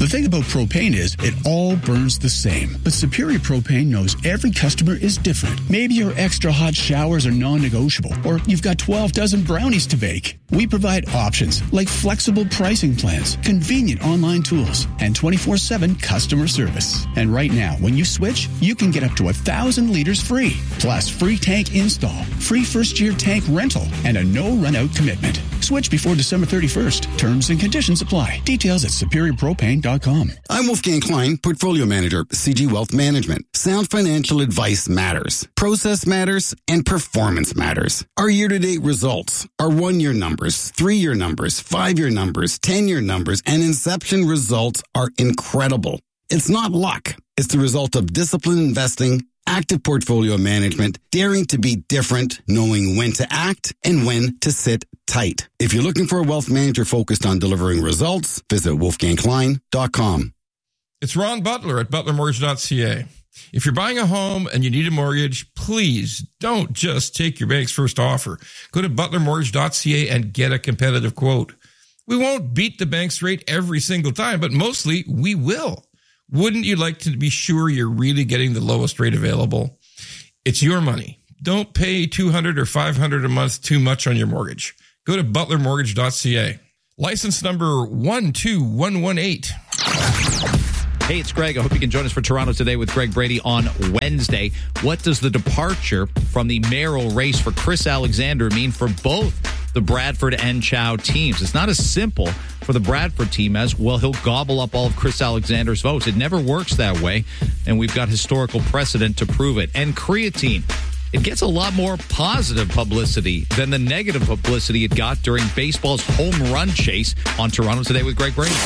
The thing about propane is it all burns the same. But Superior Propane knows every customer is different. Maybe your extra hot showers are non-negotiable, or you've got 12 dozen brownies to bake. We provide options like flexible pricing plans, convenient online tools, and 24/7 customer service. And right now, when you switch, you can get up to 1,000 liters free. Plus, free tank install, free first-year tank rental, and a no-run-out commitment. Switch before December 31st. Terms and conditions apply. Details at superiorpropane.com. I'm Wolfgang Klein, Portfolio Manager, CG Wealth Management. Sound financial advice matters. Process matters, and performance matters. Our year-to-date results, our one-year numbers, 3-year numbers, 5-year numbers, 10-year numbers, and inception results are incredible. It's not luck. It's the result of disciplined investing, active portfolio management, daring to be different, knowing when to act and when to sit tight. If you're looking for a wealth manager focused on delivering results, visit wolfgangklein.com. It's Ron Butler at butlermortgage.ca. If you're buying a home and you need a mortgage, please don't just take your bank's first offer. Go to butlermortgage.ca and get a competitive quote. We won't beat the bank's rate every single time, but mostly we will. Wouldn't you like to be sure you're really getting the lowest rate available? It's your money. Don't pay $200 or $500 a month too much on your mortgage. Go to butlermortgage.ca. License number 12118. Hey, it's Greg. I hope you can join us for Toronto Today with Greg Brady on Wednesday. What does the departure from the mayoral race for Chris Alexander mean for both the Bradford and Chow teams? It's not as simple for the Bradford team as, well, he'll gobble up all of Chris Alexander's votes. It never works that way, and we've got historical precedent to prove it. And creatine, it gets a lot more positive publicity than the negative publicity it got during baseball's home run chase on Toronto Today with Greg Brady.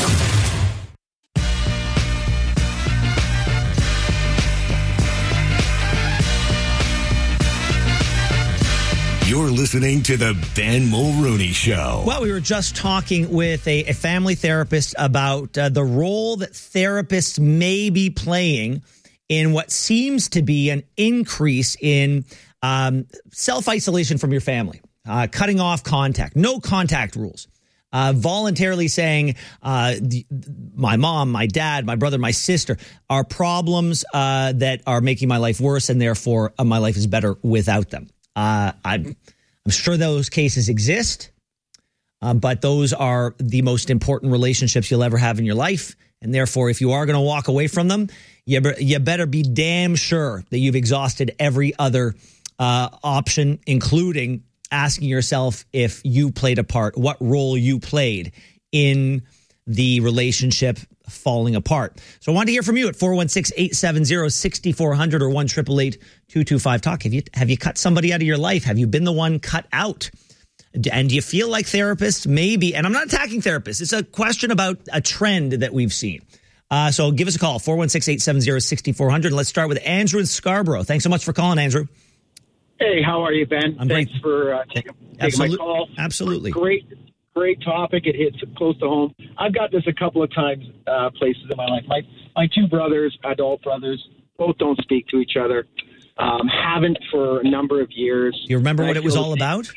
You're listening to the Ben Mulrooney Show. Well, we were just talking with a family therapist about the role that therapists may be playing in what seems to be an increase in self-isolation from your family, cutting off contact, no contact rules, voluntarily saying my mom, my dad, my brother, my sister are problems that are making my life worse, and therefore my life is better without them. I'm sure those cases exist, but those are the most important relationships you'll ever have in your life. And therefore, if you are going to walk away from them, you better be damn sure that you've exhausted every other option, including asking yourself if you played a part, what role you played in the relationship falling apart. So I wanted to hear from you at 416-870-6400 or 1-888-225-TALK. Have you cut somebody out of your life? Have you been the one cut out? And do you feel like therapists maybe, and I'm not attacking therapists, it's a question about a trend that we've seen. So give us a call, 416-870-6400. Let's start with Andrew in Scarborough. Thanks so much for calling, Andrew. Hey, how are you, Ben? Thanks for taking my call. Absolutely. Great topic. It hits close to home. I've got this a couple of times, places in my life. My two brothers, adult brothers, both don't speak to each other. Haven't for a number of years. You remember what it was all about?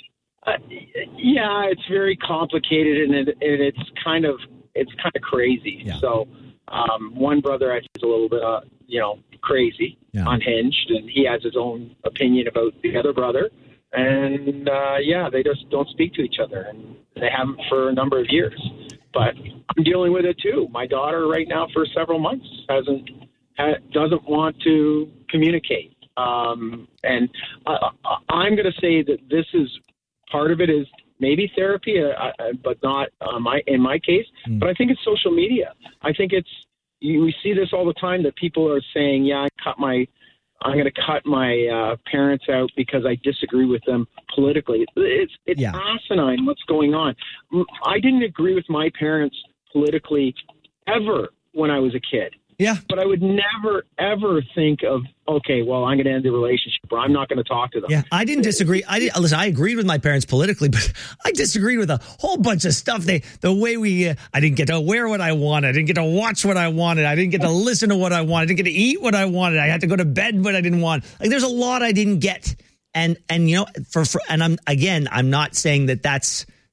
Yeah, it's very complicated, and it's kind of crazy. Yeah. So, one brother I think is a little bit, crazy, unhinged, and he has his own opinion about the other brother. And, they just don't speak to each other, and they haven't for a number of years. But I'm dealing with it, too. My daughter right now for several months doesn't want to communicate. And I'm going to say that this is part of it is maybe therapy, but not in my case. But I think it's social media. I think we see this all the time that people are saying, I'm going to cut my parents out because I disagree with them politically. It's asinine what's going on. I didn't agree with my parents politically ever when I was a kid. Yeah. But I would never, ever think of, okay, well, I'm going to end the relationship or I'm not going to talk to them. Yeah, I didn't disagree. Listen, I agreed with my parents politically, but I disagreed with a whole bunch of stuff. I didn't get to wear what I wanted. I didn't get to watch what I wanted. I didn't get to listen to what I wanted. I didn't get to eat what I wanted. I had to go to bed when I didn't want. There's a lot I didn't get. And I'm not saying that that's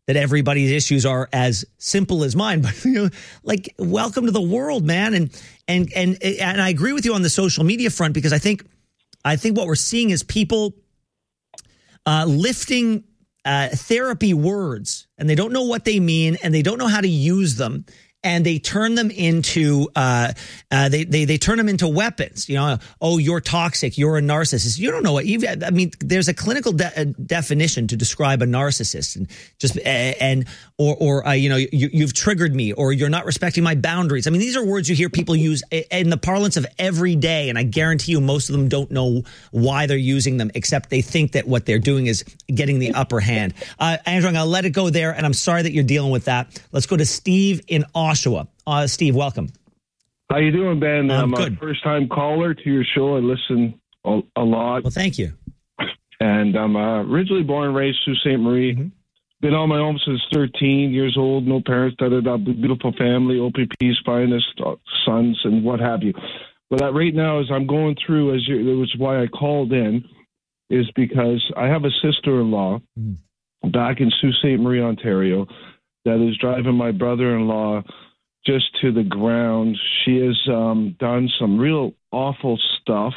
that everybody's issues are as simple as mine, but like, welcome to the world, man. And I agree with you on the social media front, because I think what we're seeing is people lifting therapy words, and they don't know what they mean, and they don't know how to use them. And they turn them into they turn them into weapons. Oh, you're toxic. You're a narcissist. You don't know what there's a clinical definition to describe a narcissist, and you've triggered me, or you're not respecting my boundaries. I mean, these are words you hear people use in the parlance of every day, and I guarantee you, most of them don't know why they're using them, except they think that what they're doing is getting the upper hand. Andrew, I'm gonna let it go there, and I'm sorry that you're dealing with that. Let's go to Steve in Oshawa. Steve, welcome. How you doing, Ben? I'm good. a first-time caller to your show. I listen a lot. Well, thank you. And I'm originally born and raised Sault Ste. Marie. Mm-hmm. Been on my own since 13 years old. No parents. Beautiful family. OPP's finest sons and what have you. But right now, as I'm going through, it was why I called in, is because I have a sister-in-law back in Sault Ste. Marie, Ontario, that is driving my brother-in-law just to the ground. She has done some real awful stuff.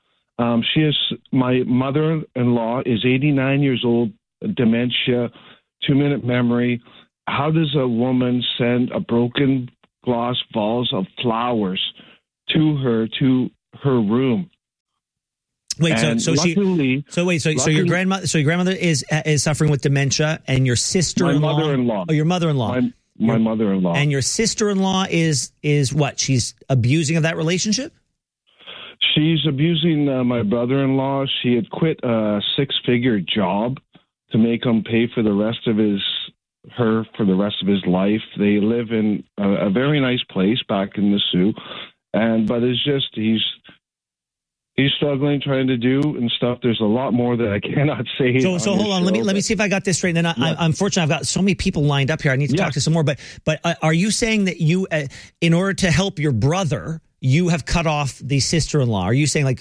My mother-in-law is 89 years old, dementia, 2-minute memory. How does a woman send a broken glass vase of flowers to her room? Wait, so your grandmother is suffering with dementia, and your sister-in-law. My mother-in-law. Oh, your mother-in-law. My mother-in-law. And your sister-in-law is what? She's abusing of that relationship? She's abusing my brother-in-law. She had quit a 6-figure job to make him pay for the rest of his life. They live in a very nice place back in the Sioux, but it's just he's struggling, trying to do and stuff. There's a lot more that I cannot say. So hold on. Let me see if I got this straight. And then unfortunately, I've got so many people lined up here. I need to talk to some more. But are you saying that you, in order to help your brother, you have cut off the sister-in-law? Are you saying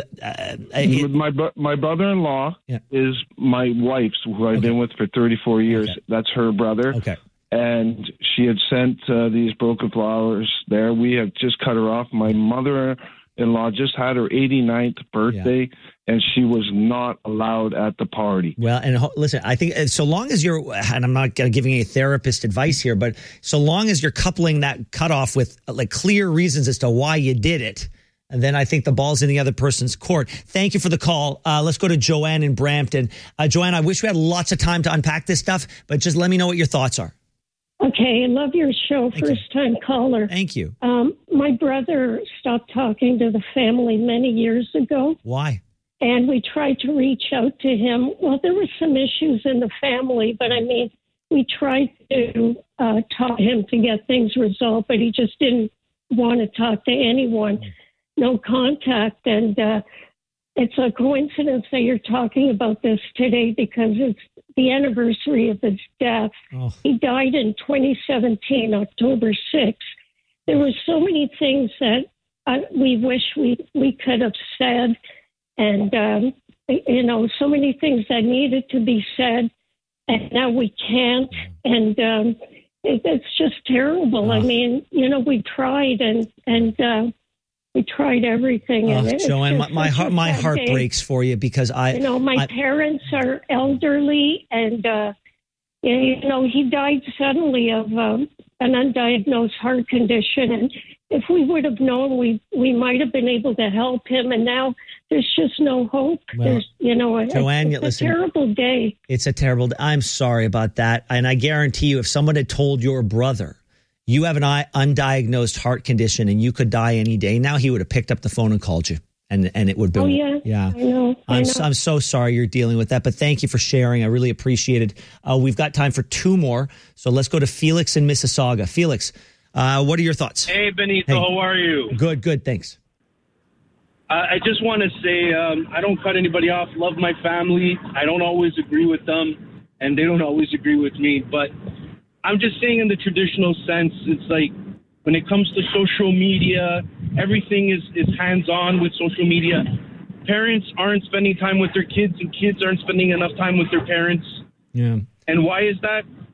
my brother-in-law is my wife's, who I've been with for 34 years. Okay. That's her brother. Okay. And she had sent these broken flowers there. We have just cut her off. My mother-in-law just had her 89th birthday, and she was not allowed at the party. Well, and listen, I think so long as you're, and I'm not giving any therapist advice here, but so long as you're coupling that cutoff with like clear reasons as to why you did it, and then I think the ball's in the other person's court. Thank you for the call. Let's go to Joanne in Brampton. Joanne, I wish we had lots of time to unpack this stuff, but just let me know what your thoughts are. Okay, I love your show. First-time caller. Thank you. My brother stopped talking to the family many years ago. Why? And we tried to reach out to him. Well, there were some issues in the family, but we tried to talk to him to get things resolved, but he just didn't want to talk to anyone. No contact. And it's a coincidence that you're talking about this today, because it's the anniversary of his death. Oh. He died in 2017, October 6th. There were so many things that we wish we could have said, and so many things that needed to be said, and now we can't. And it's just terrible. Oh. We tried and we tried everything. Oh, Joanne, my heart breaks for you, because my parents are elderly, and he died suddenly of an undiagnosed heart condition. And if we would have known, we might have been able to help him. And now there's just no hope. Well, Joanne, it's a terrible day. It's a terrible day. I'm sorry about that. And I guarantee you, if someone had told your brother, you have an undiagnosed heart condition and you could die any day, now he would have picked up the phone and called you, and it would have been. I know. I'm so sorry you're dealing with that, but thank you for sharing. I really appreciate it. We've got time for 2 more, so let's go to Felix in Mississauga. Felix, what are your thoughts? Hey, Benito, how are you? Good, thanks. I just want to say I don't cut anybody off. Love my family. I don't always agree with them, and they don't always agree with me, but I'm just saying in the traditional sense, it's like when it comes to social media, everything is hands-on with social media. Parents aren't spending time with their kids, and kids aren't spending enough time with their parents. Yeah. And why is that?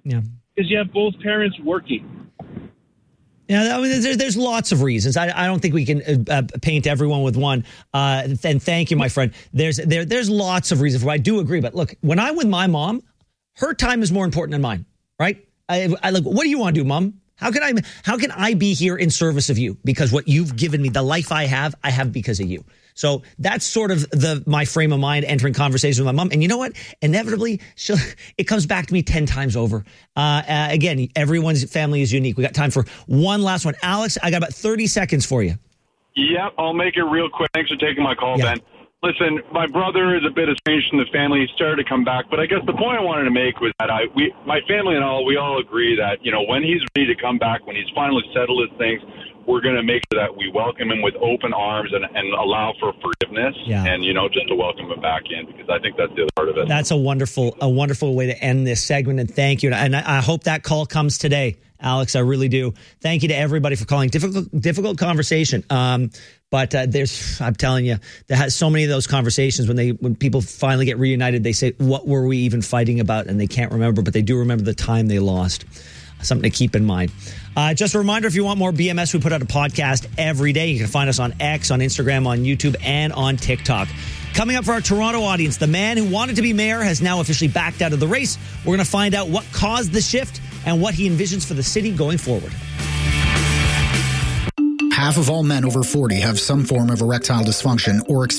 Yeah. Because you have both parents working. Yeah, I mean, there's lots of reasons. I don't think we can paint everyone with one. And thank you, my friend. There's lots of reasons why I do agree. But look, when I'm with my mom, her time is more important than mine, right? I like, what do you want to do, Mom? How can I be here in service of you? Because what you've given me, the life I have because of you. So that's sort of my frame of mind entering conversation with my mom. And you know what? Inevitably, it comes back to me 10 times over. Again, everyone's family is unique. We got time for one last one. Alex, I got about 30 seconds for you. Yep, I'll make it real quick. Thanks for taking my call, Ben. Listen, my brother is a bit estranged from the family. He started to come back. But I guess the point I wanted to make was that my family and we all agree that, when he's ready to come back, when he's finally settled his things, we're going to make sure that we welcome him with open arms and allow for forgiveness and, just to welcome him back in, because I think that's the other part of it. That's a wonderful way to end this segment. And thank you. And I hope that call comes today, Alex. I really do. Thank you to everybody for calling. Difficult conversation. But I'm telling you, there has so many of those conversations when people finally get reunited, they say, what were we even fighting about? And they can't remember, but they do remember the time they lost. Something to keep in mind. Just a reminder, if you want more BMS, we put out a podcast every day. You can find us on X, on Instagram, on YouTube, and on TikTok. Coming up for our Toronto audience, the man who wanted to be mayor has now officially backed out of the race. We're going to find out what caused the shift and what he envisions for the city going forward. Half of all men over 40 have some form of erectile dysfunction or